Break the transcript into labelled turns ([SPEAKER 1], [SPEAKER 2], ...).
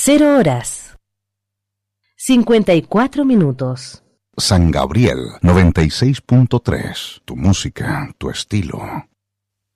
[SPEAKER 1] 0:54.
[SPEAKER 2] San Gabriel 96.3. Tu música, tu estilo.